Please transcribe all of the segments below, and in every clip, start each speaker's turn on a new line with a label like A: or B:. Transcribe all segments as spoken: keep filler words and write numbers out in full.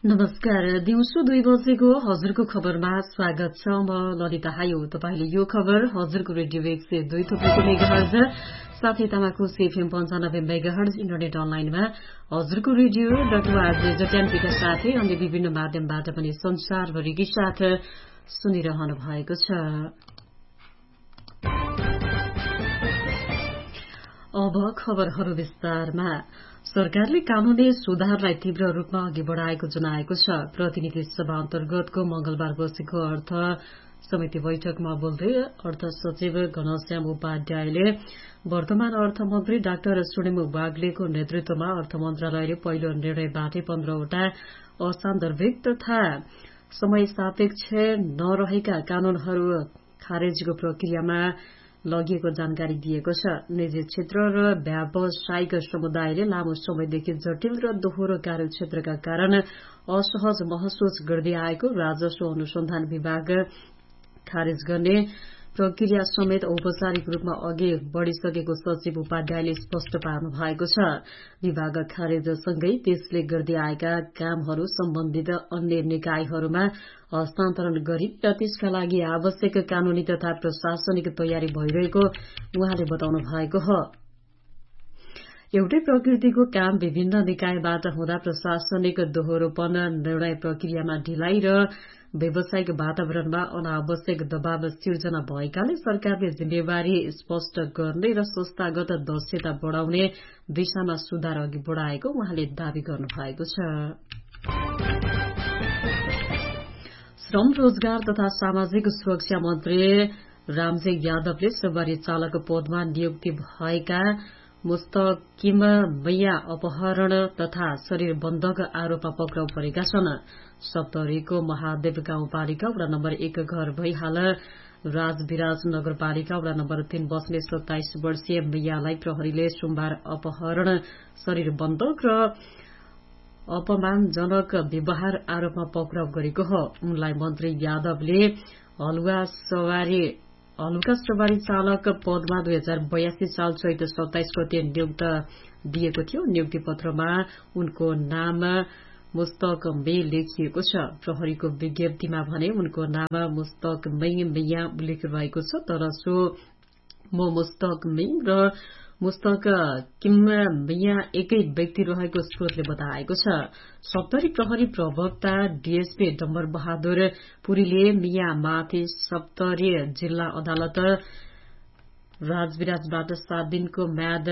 A: नमस्कार। दिउँसो दुई बजेको हजुरको खबरमा स्वागत छ। म ललिता हायो। तपाईले यो खबर हजुरको रेडियो एक सय दुई थुप्रोको मेगाहर्ज साथै तामाकोस एफएम पन्चानब्बे मेगाहर्ज इन्टरनेट अनलाइनमा हजुरको रेडियो डट ओआरजी डट एनपीका साथै अन्य विभिन्न माध्यमबाट पनि संसारभरिकै साथ सुनिरहनु भएको छ। अब खबरहरू विस्तारमा। सरकारले कानूनी सुधारलाई तीव्र रूपमा अघि बढ़ाएको जनाएको छ। प्रतिनिधि सभा अन्तर्गतको मंगलबार बसेको अर्थ समिति बैठकमा बोल्दै अर्थ सचिव घनश्याम उपाध्यायले वर्तमान अर्थमन्त्री डाक्टर सुडेमु बाग्लेको नेतृत्वमा अर्थ मन्त्रालयले पहिलो निर्णयबाटै पन्ध्रवटा असान्दर्भिक तथा समय सापेक्ष नरहेका कानूनहरू खारेजको प्रक्रियामा लगिएको जानकारी दिएको छ। निजी क्षेत्र र व्यावसायिक समुदायले लामो समयदेखि जटिल र दोहोरो कार्यक्षेत्रका कारण असहज महसुस गर्दै आएको राजस्व अनुसन्धान विभाग खारेज गर्ने प्रक्रिया समेत औपचारिक रूपमा अघि बढ़िसकेको सचिव उपाध्यायले स्पष्ट पार्नु भएको छ। विभाग खारेजसँगै त्यसले गर्दै आएका कामहरू सम्बन्धित अन्य निकायहरूमा हस्तान्तरण गरी र त्यसका लागि आवश्यक कानूनी तथा प्रशासनिक तयारी भइरहेको उहाँले बताउनु भएको हो। एउटै प्रकृतिको काम विभिन्न निकायबाट हुँदा प्रशासनिक दोहोरोपन, निर्णय प्रक्रियामा ढिलाइ र व्यावसायिक वातावरणमा अनावश्यक दबाव सिर्जना भएकाले सरकारले जिम्मेवारी स्पष्ट गर्ने र संस्थागत दक्षता बढ़ाउने दिशामा सुधार अघि बढ़ाएको उहाँले दावी गर्नु भएको छ। श्रम, रोजगार तथा सामाजिक सुरक्षा मन्त्री रामजी यादवले सवारी चालक पदमा नियुक्ति भएका मुस्तकिम मैया अपहरण तथा शरीर बन्धक आरोपमा पक्राउ परेका छन्। सप्तरीको महादेव गाउँपालिका वडा नम्बर एक घर भई हाल राजविराज नगरपालिका वडा नम्बर तीन बस्ने सत्ताइस वर्षीय मैयालाई प्रहरीले सोमबार अपहरण, शरीर बन्धक र अपमानजनक व्यवहार आरोपमा पक्राउ गरेको हो। उनलाई मन्त्री यादवले हलुवा सवारी हलुका सवारी चालक पदमा दुई हजार बयासी साल चैत सत्ताइस गते नियुक्त दिएको थियो। नियुक्ति पत्रमा उनको नाम मुस्तक मे लेखिएको छ। प्रहरीको विज्ञप्तिमा भने उनको नाम मुस्तक मै मैया उल्लेख रहेको छ, तर सो म मुस्तक मै र मुस्तक किम मैया एकै व्यक्ति रहेको स्रोतले बताएको छ। सप्तरी प्रहरी प्रवक्ता डीएसपी डम्बर बहादुर पुरीले मिया माथि सप्तरी जिल्ला अदालत राजविराजबाट सात दिनको म्याद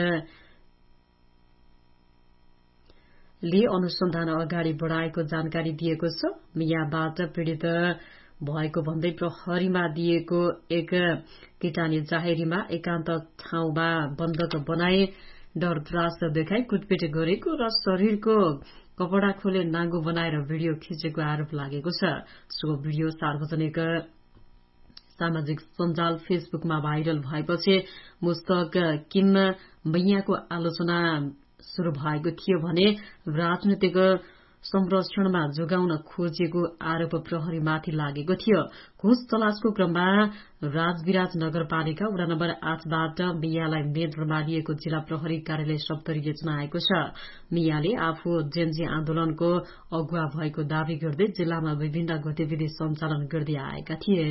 A: ले अनुसन्धान अगाडि बढ़ाएको जानकारी दिएको छ। मियाबाट पीड़ित भएको भन्दै प्रहरीमा दिएको एक किटानी जाहेरीमा एकान्त ठाउँमा बन्धक बनाई डर त्रास देखाई कुटपिट गरेको र शरीरको कपड़ा खोले नाङ्गो बनाएर भिडियो खिचेको आरोप लागेको छ। सो भिडियो सार्वजनिक सामाजिक सञ्जाल फेसबुकमा भाइरल भएपछि मुस्तक किम मैयाको आलोचना शुरू भएको थियो भने राजनीतिक संरक्षणमा जोगाउन खोजिएको आरोप प्रहरीमाथि लागेको थियो। खोज तलासको क्रममा राजविराज नगरपालिका वडा नम्बर आठबाट मियालाई नियन्त्रणमा लिएको जिल्ला प्रहरी कार्यालय सप्तरीले जनाएको छ। मियाले आफू जेन्जी आन्दोलनको अगुवा भएको दावी गर्दै जिल्लामा विभिन्न गतिविधि सञ्चालन गर्दै आएका थिए।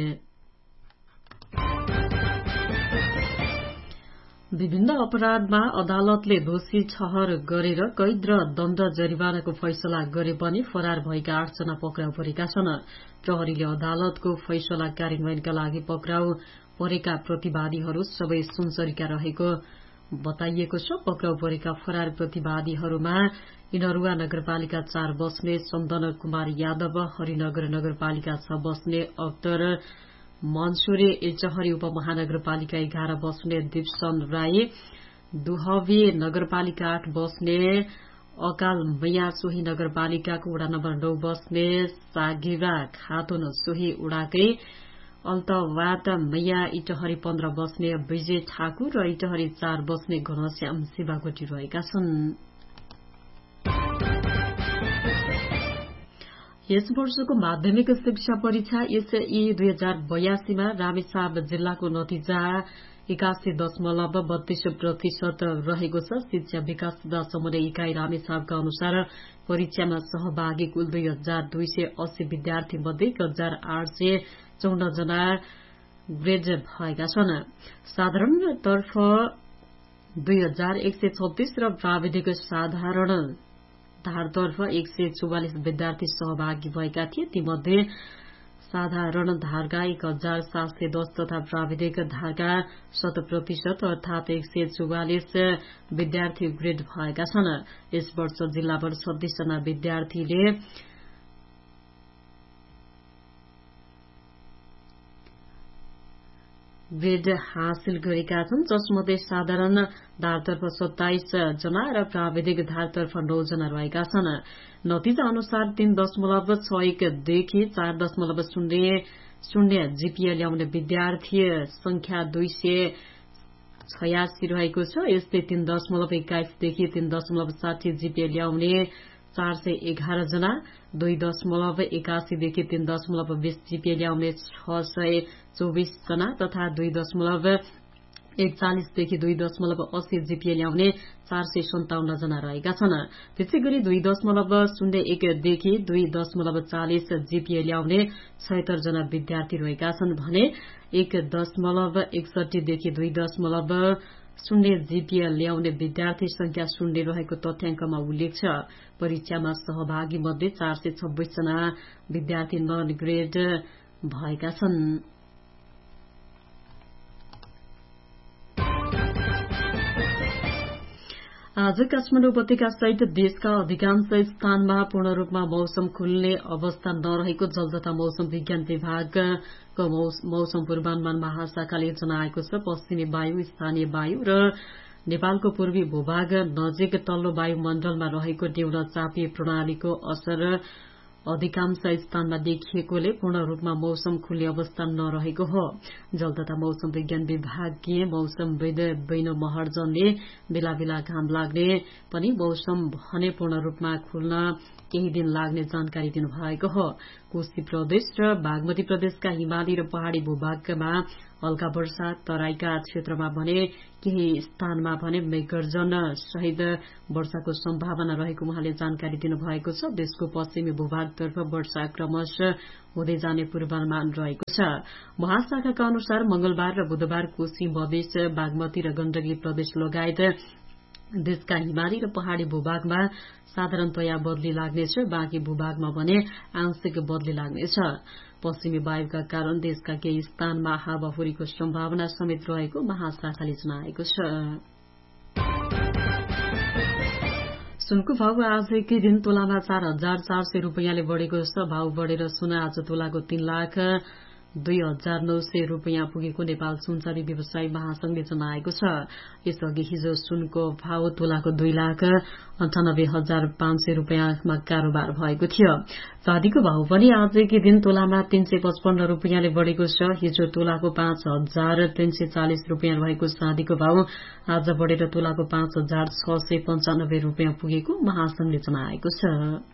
A: विभिन्न अपराधमा अदालतले दोषी ठहर गरेर कैद र दण्ड जरिवानाको फैसला गरे पनि फरार भएका आठजना पक्राउ परेका छन्। प्रहरीले अदालतको फैसला कार्यान्वयनका लागि पक्राउ परेका प्रतिवादीहरू सबै सुनसरीका रहेको बताइएको छ। पक्राउ परेका फरार प्रतिवादीहरूमा इनरुवा नगरपालिका चार बस्ने चन्दन कुमार यादव, हरिनगर नगरपालिका छ बस्ने अख्तर मन्सुरी, इचहरी उपमहानगरपालिका एघार बस्ने दीपसन राई, दुहवी नगरपालिका आठ बस्ने अकाल मैया, सोही नगरपालिकाको वडा नम्बर नौ बस्ने सागिरा खातुन सोही उडाकै, अल्तवात मैया, इटहरी पन्ध्र बस्ने विजय ठाकुर र इटहरी चार बस्ने घनश्याम शिवाकोटी रहेका छन्। यस वर्षको माध्यमिक शिक्षा परीक्षा एसई दुई हजार बयासीमा रामेछाप जिल्लाको नतिजा एकासी दशमलव बत्तीस प्रतिशत रहेको छ। शिक्षा विकास तथा समन्वय इकाई रामेछापका अनुसार परीक्षामा सहभागी कुल दुई हजार दुई सय अस्सी विद्यार्थी मध्ये एक हजार आठ सय चौन्न जना ग्रेड भएका छन्। साधारणतर्फ दुई हजार एक सय छत्तीस र प्राविधिक साधारण धारतर्फ एक सय चौवालिस विद्यार्थी सहभागी भएका थिए। तीमध्ये साधारण धारका एक हजार सात सय दस तथा प्राविधिक धारका शत प्रतिशत अर्थात एक सय चौवालिस विद्यार्थी ग्रेड भएका छन्। यस वर्ष जिल्लाभर छत्तीस जना विद्यार्थीले ग्रेड हासिल गरेका छन्, जसमध्ये साधारण धारतर्फ सत्ताइस जना र प्राविधिक धारतर्फ नौ जना रहेका छन्। नतिजा अनुसार तीन दशमलव छ एकदेखि चार दशमलव शून्य शून्य जीपीए ल्याउने विद्यार्थी संख्या दुई सय छयासी रहेको छ। यस्तै तीन दशमलव एक्काइसदेखि तीन दशमलव साठी जीपीए ल्याउने चार सय एघार जना, दुई दशमलव एकासीदेखि तीन दशमलव बीस जीपीए ल्याउने छ सय चौबिस जना तथा दुई दशमलव एकचालिसदेखि दुई दशमलव अस्सी जीपीए ल्याउने चार सय सन्ताउन्न जना रहेका छन्। त्यसै गरी दुई दशमलव शून्य एकदेखि दुई दशमलव चालिस जीपीए ल्याउने छयत्तर जना विद्यार्थी रहेका छन् भने एक दशमलव एकसठीदेखि दुई दशमलव शून्य जीपीए ल्याउने विद्यार्थी संख्या शून्य रहेको तथ्याङ्कमा उल्लेख छ। परीक्षामा सहभागी मध्ये चार सय छब्बीस जना विद्यार्थी नन ग्रेड भएका छन्। आज काठमाडौँ उपत्यका सहित देशका अधिकांश स्थानमा पूर्ण रूपमा मौसम खुल्ने अवस्था नरहेको जल तथा मौसम विज्ञान विभागको मौसम पूर्वानुमान महाशाखाले जनाएको छ। पश्चिमी वायु, स्थानीय वायु र नेपालको पूर्वी भूभाग नजिक तल्लो वायुमण्डलमा रहेको न्यून चापीय प्रणालीको असर अधिकांश स्थानमा देखिएकोले पूर्ण रूपमा मौसम खुल्ने अवस्था नरहेको हो। जल तथा मौसम विज्ञान विभागीय मौसमविद बैनो महर्जनले बेला बेला घाम लाग्ने पनि मौसम भने पूर्ण रूपमा खुल्न केही दिन लाग्ने जानकारी दिनुभएको हो। कोशी प्रदेश र बागमती प्रदेशका हिमाली र पहाड़ी भूभागमा हल्का वर्षा, तराईका क्षेत्रमा भने केही स्थानमा भने मेघगर्जन सहित वर्षाको सम्भावना रहेको उहाँले जानकारी दिनुभएको छ। देशको पश्चिमी भूभागतर्फ वर्षा क्रमशः हुँदै जाने पूर्वानुमान रहेको छ। महाशाखाका अनुसार मंगलबार र बुधबार कोशी, मधेस, बागमती र गण्डकी प्रदेश लगायत देशका हिमाली र पहाड़ी भूभागमा साधारणतया बदली लाग्नेछ, बाँकी भूभागमा भने आंशिक बदली लाग्नेछ। पश्चिमी वायुका कारण देशका केही स्थानमा हावाहुरीको सम्भावना समेत रहेको महाशाखाले जनाएको छ। सुनको भाव आज एकै दिन तोलामा चार हजार चार सय रूपियाँले बढ़ेको छ। भाव बढ़ेर सुन आज तोलाको तीन लाख दुई हजार नौ सय रूपियाँ पुगेको नेपाल सुनचाँदी व्यवसायी महासंघले जनाएको छ। यसअघि हिजो सुनको भाव तोलाको दुई लाख अन्ठानब्बे हजार पाँच सय रूपियाँमा कारोबार भएको थियो। चाँदीको भाव पनि आज एकै दिन तोलामा तीन सय पचपन्न रूपियाँले बढ़ेको छ। हिजो तोलाको पाँच हजार तीन सय चालिस रूपियाँ रहेको चाँदीको भाव आज बढ़ेर तोलाको पाँच हजार छ सय पञ्चानब्बे रूपियाँ पुगेको महासंघले जनाएको छ।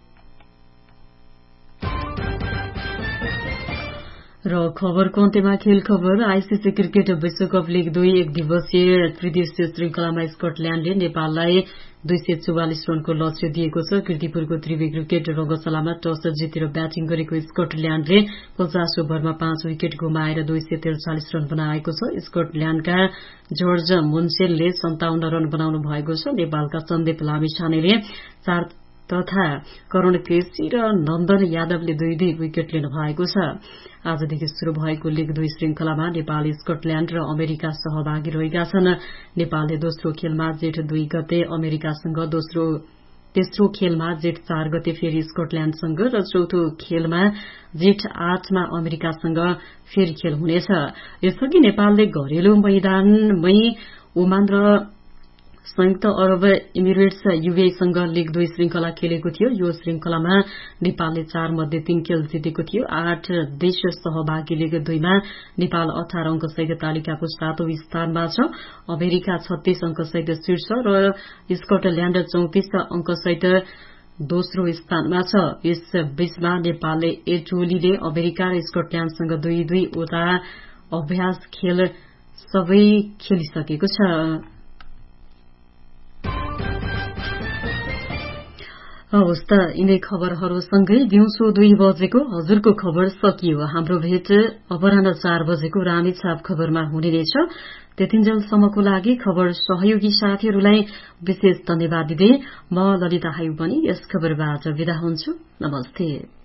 A: र खबरको अन्त्यमा खेल खबर। आईसीसी क्रिकेट विश्वकप लीग दुई एक दिवसीय त्रिदिवसीय श्रृंखलामा स्कटल्याण्डले नेपाललाई दुई सय चौवालिस रनको लक्ष्य दिएको छ। कीर्तिपुरको त्रिवी क्रिकेट रंगशालामा टस जितेर ब्याटिङ गरेको स्कटल्याण्डले पचास ओभरमा पाँच विकेट गुमाएर दुई सय त्रिचालिस रन बनाएको छ। स्कटल्याण्डका जर्ज मुन्सेलले सन्ताउन्न रन बनाउनु भएको छ। नेपालका सन्दीप लामिछानेले चार तथा करण केसी र नन्दन यादवले दुई दुई विकेट लिनु भएको छ। आजदेखि शुरू भएको लीग दुई श्रृंखलामा नेपाल, स्कटल्याण्ड र अमेरिका सहभागी रहेका छन्। नेपालले दोस्रो खेलमा जेठ दुई गते अमेरिकासँग, दोस्रो तेस्रो खेलमा जेठ चार गते फेरि स्कटल्याण्डसँग र चौथो खेलमा जेठ आठमा अमेरिकासँग फेरि खेल हुनेछ। यसअघि नेपालले घरेलु मैदानमै ओमान र संयुक्त अरब इमिरेट्स युएईसँग लीग दुई श्रृंखला खेलेको थियो। यो श्रृंखलामा नेपालले चार मध्ये तीन खेल जितेको थियो। आठ देश सहभागी लीग दुईमा नेपाल अठार अंक सहित तालिकाको सातौं स्थानमा छ। अमेरिका छत्तीस अंक सहित शीर्ष र स्कटल्याण्ड चौतिस अंक सहित दोस्रो स्थानमा छ। यस बीचमा नेपालले ए टोलीले अमेरिका र स्कटल्याण्डसँग दुई दुईवटा अभ्यास खेल सबै खेलिसकेको छ। हवस् त, यिनै खबरहरूसँगै दिउँसो दुई बजेको हजुरको खबर सकियो। हाम्रो भेट अपराह्न चार बजेको रामेछाप खबरमा हुने रहेछ। त्यतिन्जेलसम्मको लागि खबर सहयोगी साथीहरूलाई विशेष धन्यवाद दिँदै म ललिता हायु पनि यस खबरबाट विदा हुन्छु। नमस्ते।